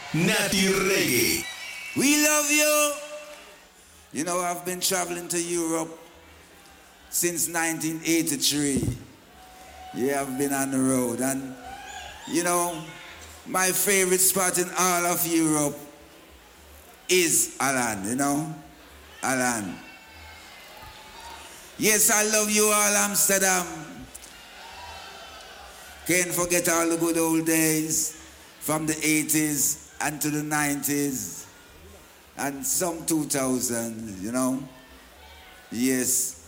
Natty Reggae. We love you. You know, I've been traveling to Europe since 1983. Yeah, I've been on the road. And, you know, my favorite spot in all of Europe is Holland, you know? Holland. Yes, I love you all, Amsterdam. Can't forget all the good old days from the 80s and to the 90s and some 2000s, you know? Yes.